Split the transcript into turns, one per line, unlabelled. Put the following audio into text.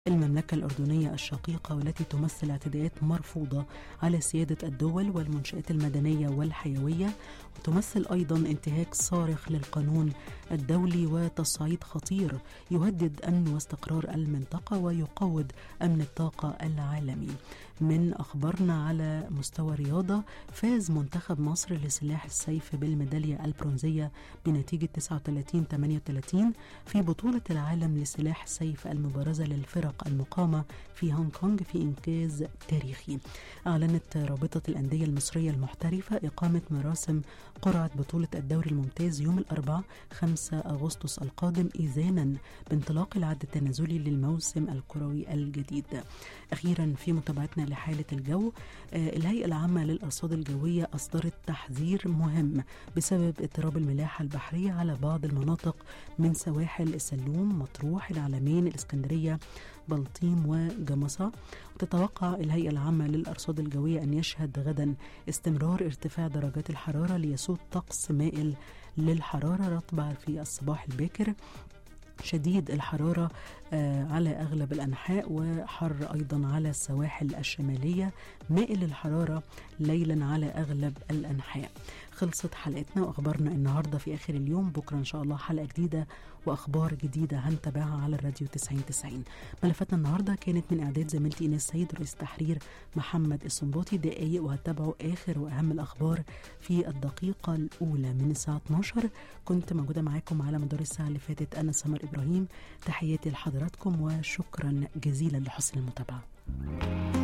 المملكة الأردنية الشقيقة، والتي تمثل اعتداءات مرفوضة على سيادة الدول والمنشآت المدنية والحيوية، وتمثل أيضا انتهاك صارخ للقانون الدولي وتصعيد خطير يهدد أمن واستقرار المنطقة ويقوض أمن الطاقة العالمي. من أخبارنا على مستوى الرياضة، فاز منتخب مصر لسلاح السيف بالميدالية البرونزية بنتيجة 39-38 في بطولة العالم لسلاح السيف المبارزة للفرق المقامة في هونغ كونغ في إنجاز تاريخي. أعلنت رابطة الأندية المصرية المحترفة إقامة مراسم قرعة بطولة الدوري الممتاز يوم الأربعاء 5 أغسطس القادم، إذانا بانطلاق العد التنازلي للموسم الكروي الجديد. أخيرا في متابعتنا لحالة الجو، الهيئة العامة للأرصاد الجوية أصدرت تحذير مهم بسبب اضطراب الملاحة البحرية على بعض المناطق من سواحل السلوم، مطروح، العلمين، الإسكندرية، بلطيم وجمصة. وتتوقع الهيئة العامة للأرصاد الجوية أن يشهد غدا استمرار ارتفاع درجات الحرارة ليسود طقس مائل للحرارة، رطبة في الصباح الباكر، شديد الحرارة على أغلب الأنحاء، وحر أيضا على السواحل الشمالية، مائل الحرارة ليلا على أغلب الأنحاء. خلصت حلقتنا وأخبارنا النهاردة في آخر اليوم. بكرة إن شاء الله حلقة جديدة وأخبار جديدة هنتابعها على الراديو 90-90. ملفاتنا النهاردة كانت من إعداد زميلتي إيناس سيد، رئيس تحرير محمد السنباطي. دقايق وهتابعوا آخر وأهم الأخبار في الدقيقة الأولى من الساعة 12. كنت موجودة معاكم على مدار الساعة اللي فاتت أنا سمر إبراهيم. تحياتي لحضراتكم وشكرا جزيلا لحسن المتابعة.